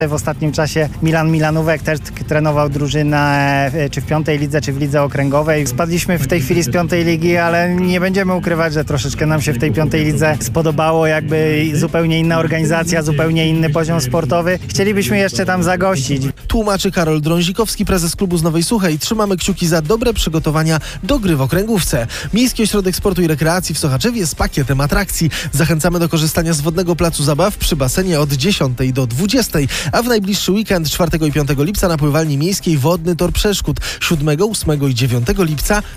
W ostatnim czasie Milan Milanówek też trenował drużynę czy w 5. lidze, czy w lidze okręgowej. Spadliśmy w tej chwili z 5. ligi, ale nie będziemy ukrywać, że troszeczkę nam się w tej 5. lidze spodobało, jakby zupełnie inna organizacja, zupełnie inny poziom sportowy. Chcielibyśmy jeszcze tam zagościć. Tłumaczy Karol Drązikowski, prezes klubu z Nowej Suchej. Trzymamy kciuki za dobre przygotowania do gry w okręgówce. Miejski Ośrodek Sportu i Rekreacji w Sochaczewie z pakietem atrakcji. Zachęcamy do korzystania z wodnego placu zabaw przy basenie od 10 do 20, a w najbliższy weekend 4 i 5 lipca na pływalni miejskiej Wodny Tor Przeszkód. 7, 8 i 9 lipca